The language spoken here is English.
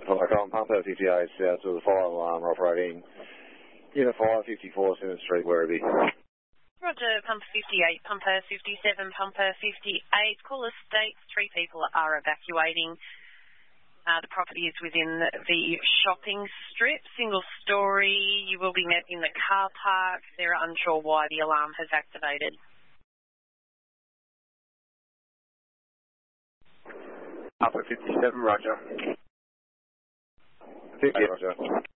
I'm Pumper 58 south to the fire alarm operating Unit 5, 54 Senate Street, Werribee. Roger, Pumper 58, Pumper 57, Pumper 58. Caller states 3 people are evacuating. The property is within the shopping strip, single story. You will be met in the car park. They're unsure why the alarm has activated. Pumper 57, Roger. 58, Roger.